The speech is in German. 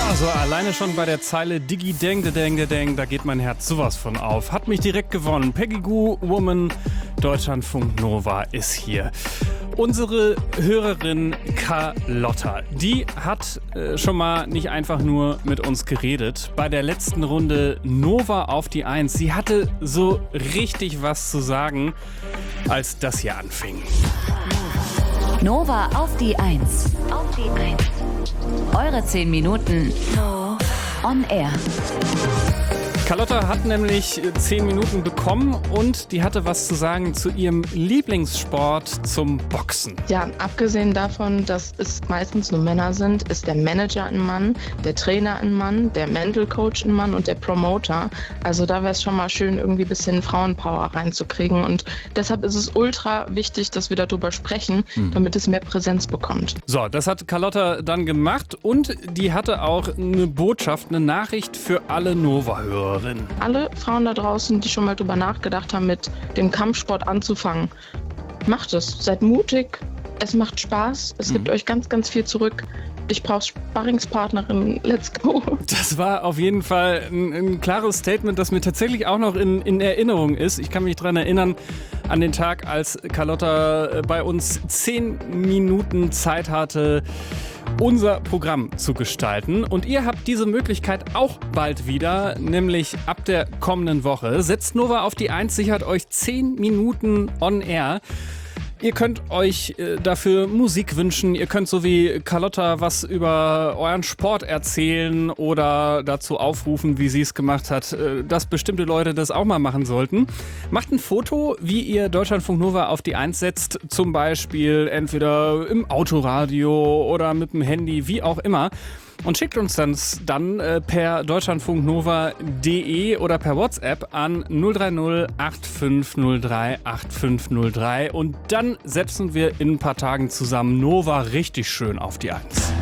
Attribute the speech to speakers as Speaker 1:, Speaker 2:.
Speaker 1: Also alleine schon bei der Zeile Digi Deng, da geht mein Herz sowas von auf. Hat mich direkt gewonnen. Peggy Gou, Woman, Deutschlandfunk Nova ist hier. Unsere Hörerin Carlotta, die hat schon mal nicht einfach nur mit uns geredet. Bei der letzten Runde Nova auf die 1. Sie hatte so richtig was zu sagen, als das hier anfing.
Speaker 2: Nova auf die 1. Auf die 1. Eure 10 Minuten on air.
Speaker 1: Carlotta hat nämlich 10 Minuten bekommen und die hatte was zu sagen zu ihrem Lieblingssport, zum Boxen.
Speaker 3: Ja, abgesehen davon, dass es meistens nur Männer sind, ist der Manager ein Mann, der Trainer ein Mann, der Mental Coach ein Mann und der Promoter. Also da wäre es schon mal schön, irgendwie ein bisschen Frauenpower reinzukriegen. Und deshalb ist es ultra wichtig, dass wir darüber sprechen, damit es mehr Präsenz bekommt.
Speaker 1: So, das hat Carlotta dann gemacht und die hatte auch eine Botschaft, eine Nachricht für alle Nova-Hörer.
Speaker 3: Alle Frauen da draußen, die schon mal drüber nachgedacht haben, mit dem Kampfsport anzufangen, macht es. Seid mutig, es macht Spaß, es gibt euch ganz, ganz viel zurück. Ich brauche Sparringspartnerin, let's go.
Speaker 1: Das war auf jeden Fall ein klares Statement, das mir tatsächlich auch noch in Erinnerung ist. Ich kann mich daran erinnern, an den Tag, als Carlotta bei uns 10 Minuten Zeit hatte, unser Programm zu gestalten. Und ihr habt diese Möglichkeit auch bald wieder, nämlich ab der kommenden Woche. Setzt Nova auf die 1, sichert euch 10 Minuten on air. Ihr könnt euch dafür Musik wünschen, ihr könnt so wie Carlotta was über euren Sport erzählen oder dazu aufrufen, wie sie es gemacht hat, dass bestimmte Leute das auch mal machen sollten. Macht ein Foto, wie ihr Deutschlandfunk Nova auf die 1 setzt, zum Beispiel entweder im Autoradio oder mit dem Handy, wie auch immer. Und schickt uns dann per deutschlandfunknova.de oder per WhatsApp an 030 8503 8503 und dann setzen wir in ein paar Tagen zusammen Nova richtig schön auf die 1.